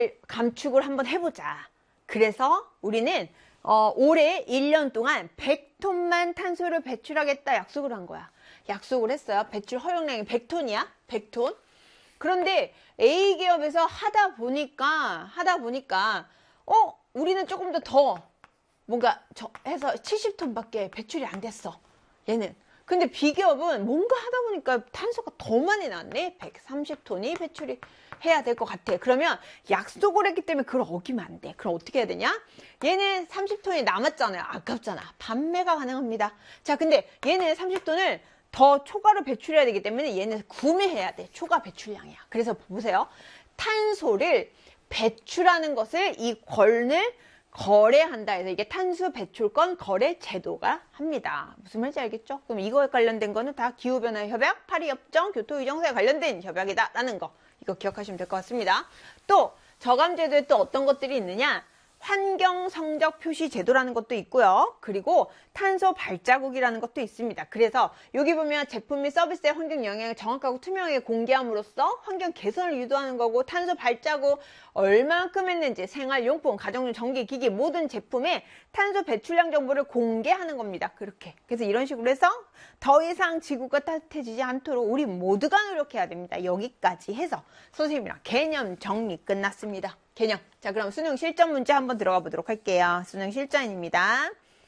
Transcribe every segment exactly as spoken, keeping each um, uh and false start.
감축을 한번 해보자. 그래서 우리는 어, 올해 일 년 동안 백 톤만 탄소를 배출하겠다 약속을 한 거야. 약속을 했어요. 배출 허용량이 백 톤이야. 백 톤. 그런데 A기업에서 하다 보니까 하다 보니까 어 우리는 조금 더 더 뭔가 저 해서 칠십 톤밖에 배출이 안 됐어. 얘는. 근데 B기업은 뭔가 하다 보니까 탄소가 더 많이 나왔네. 백삼십 톤이 배출이 해야 될 것 같아. 그러면 약속을 했기 때문에 그걸 어기면 안 돼. 그럼 어떻게 해야 되냐? 얘는 삼십 톤이 남았잖아요. 아깝잖아. 판매가 가능합니다. 자, 근데 얘는 삼십 톤을 더 초과로 배출해야 되기 때문에 얘는 구매해야 돼. 초과 배출량이야. 그래서 보세요. 탄소를 배출하는 것을 이 권을 거래한다 해서 이게 탄소 배출권 거래 제도가 합니다. 무슨 말인지 알겠죠? 그럼 이거에 관련된 거는 다 기후변화 협약, 파리협정, 교토의정서에 관련된 협약이다 라는 거. 이거 기억하시면 될 것 같습니다. 또 저감제도에 또 어떤 것들이 있느냐? 환경 성적 표시 제도라는 것도 있고요. 그리고 탄소 발자국이라는 것도 있습니다. 그래서 여기 보면 제품 및 서비스의 환경 영향을 정확하고 투명하게 공개함으로써 환경 개선을 유도하는 거고, 탄소 발자국 얼만큼 했는지 생활용품, 가정용 전기기기 모든 제품의 탄소 배출량 정보를 공개하는 겁니다. 그렇게. 그래서 이런 식으로 해서 더 이상 지구가 따뜻해지지 않도록 우리 모두가 노력해야 됩니다. 여기까지 해서 선생님이랑 개념 정리 끝났습니다. 개념. 자, 그럼 수능 실전 문제 한번 들어가 보도록 할게요. 수능 실전입니다.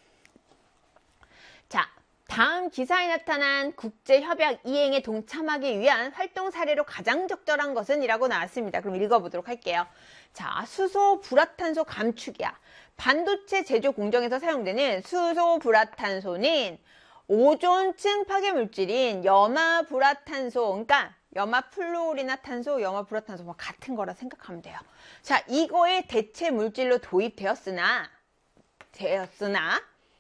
자, 다음 기사에 나타난 국제협약 이행에 동참하기 위한 활동 사례로 가장 적절한 것은? 이라고 나왔습니다. 그럼 읽어보도록 할게요. 자, 수소 불화탄소 감축이야. 반도체 제조 공정에서 사용되는 수소 불화탄소는 오존층 파괴물질인 염화 불화탄소, 그러니까 염화 플루오리나탄소, 염화 불화탄소 뭐 같은 거라 생각하면 돼요. 자, 이거의 대체 물질로 도입되었으나 되었으나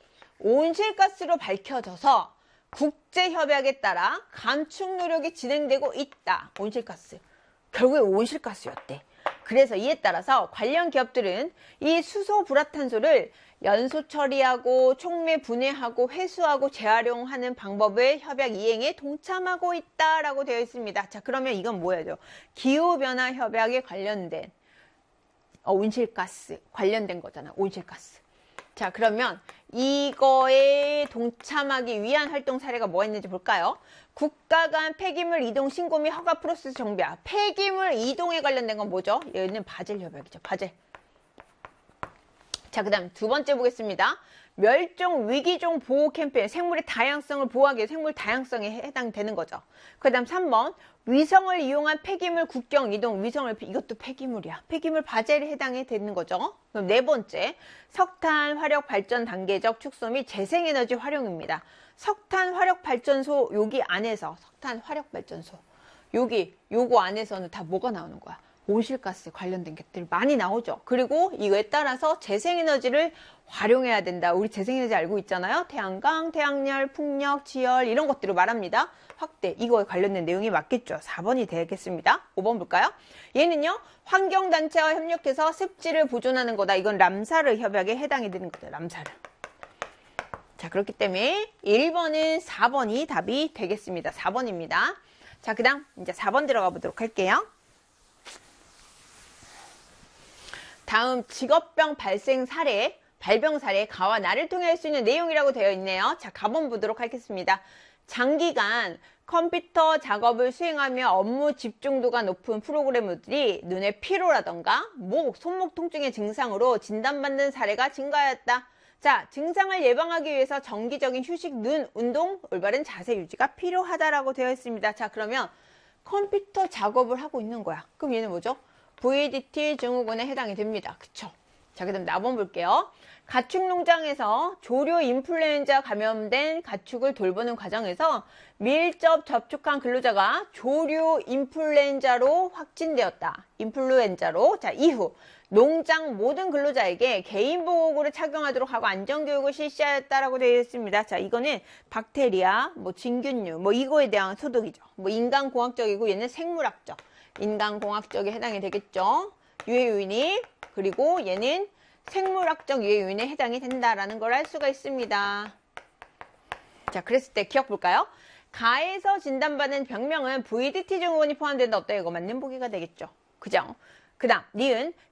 온실가스로 밝혀져서 국제협약에 따라 감축 노력이 진행되고 있다. 온실가스. 결국에 온실가스였대. 그래서 이에 따라서 관련 기업들은 이 수소 불화탄소를 연소 처리하고 촉매 분해하고 회수하고 재활용하는 방법의 협약 이행에 동참하고 있다라고 되어 있습니다. 자, 그러면 이건 뭐예요? 기후변화 협약에 관련된 어, 온실가스 관련된 거잖아. 온실가스. 자, 그러면 이거에 동참하기 위한 활동 사례가 뭐가 있는지 볼까요? 국가 간 폐기물 이동 신고 및 허가 프로세스 정비야. 폐기물 이동에 관련된 건 뭐죠? 얘는 바젤 협약이죠. 바젤. 자, 그 다음 두 번째 보겠습니다. 멸종 위기종 보호 캠페인, 생물의 다양성을 보호하기 위해 생물 다양성에 해당되는 거죠. 그 다음 삼 번 위성을 이용한 폐기물 국경 이동, 위성을, 이것도 폐기물이야. 폐기물 바젤에 해당이 되는 거죠. 그럼 네 번째, 석탄 화력 발전 단계적 축소 및 재생에너지 활용입니다. 석탄 화력 발전소 여기 안에서, 석탄 화력 발전소 여기 요거 안에서는 다 뭐가 나오는 거야? 온실가스 관련된 것들 많이 나오죠. 그리고 이거에 따라서 재생에너지를 활용해야 된다. 우리 재생에너지 알고 있잖아요. 태양광, 태양열, 풍력, 지열 이런 것들을 말합니다. 확대, 이거에 관련된 내용이 맞겠죠. 사 번이 되겠습니다. 오 번 볼까요? 얘는요, 환경단체와 협력해서 습지를 보존하는 거다. 이건 람사르 협약에 해당이 되는 거죠. 람사르. 자, 그렇기 때문에 일 번은 사 번이 답이 되겠습니다. 사 번입니다. 자, 그 다음 이제 사 번 들어가 보도록 할게요. 다음 직업병 발생 사례, 발병 사례, 가와 나를 통해 할 수 있는 내용이라고 되어 있네요. 자, 가본 보도록 하겠습니다. 장기간 컴퓨터 작업을 수행하며 업무 집중도가 높은 프로그래머들이 눈의 피로라던가 목, 손목 통증의 증상으로 진단받는 사례가 증가하였다. 자, 증상을 예방하기 위해서 정기적인 휴식, 눈, 운동, 올바른 자세 유지가 필요하다라고 되어 있습니다. 자, 그러면 컴퓨터 작업을 하고 있는 거야. 그럼 얘는 뭐죠? 브이디티 증후군에 해당이 됩니다. 그쵸? 자, 그 다음 사 번 볼게요. 가축 농장에서 조류 인플루엔자 감염된 가축을 돌보는 과정에서 밀접 접촉한 근로자가 조류 인플루엔자로 확진되었다. 인플루엔자로. 자, 이후 농장 모든 근로자에게 개인보호구를 착용하도록 하고 안전교육을 실시하였다라고 되어 있습니다. 자, 이거는 박테리아, 뭐 진균류, 뭐 이거에 대한 소독이죠. 뭐 인간공학적이고 얘는 생물학적. 인간공학적에 해당이 되겠죠. 유해 요인이. 그리고 얘는 생물학적 유해 요인에 해당이 된다라는 걸 알 수가 있습니다. 자, 그랬을 때 기억 볼까요? 가에서 진단받은 병명은 브이디티 증후군이 포함된다. 어때요? 이거 맞는 보기가 되겠죠. 그죠? 그 다음 니은